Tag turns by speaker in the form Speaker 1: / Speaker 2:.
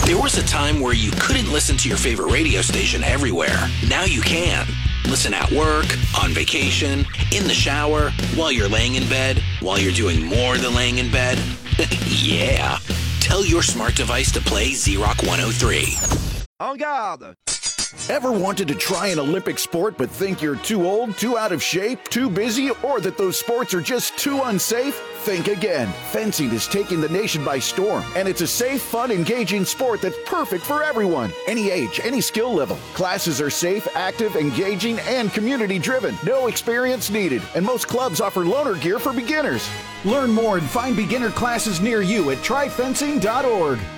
Speaker 1: There was a time where you couldn't listen to your favorite radio station everywhere. Now you can. Listen at work, on vacation, in the shower, while you're laying in bed, while you're doing more than laying in bed. Yeah. Tell your smart device to play Z-Rock 103.
Speaker 2: En garde!
Speaker 3: Ever wanted to try an Olympic sport but think you're too old, too out of shape, too busy, or that those sports are just too unsafe? Think again. Fencing is taking the nation by storm, and it's a safe, fun, engaging sport that's perfect for everyone. Any age, any skill level. Classes are safe, active, engaging, and community-driven. No experience needed, and most clubs offer loaner gear for beginners. Learn more and find beginner classes near you at tryfencing.org.